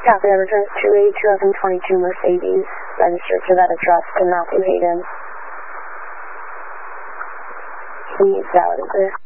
Copy, that returns to a 2022 Mercedes, registered to that address to Matthew Hayden. He's valid and clear.